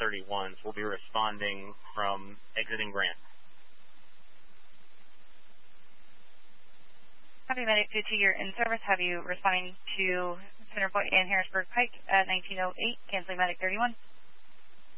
31. So we'll be responding from exiting Grant. Copy, Medic 22, you're in service. Have you responding to Center Point and Harrisburg Pike at 1908, canceling Medic 31.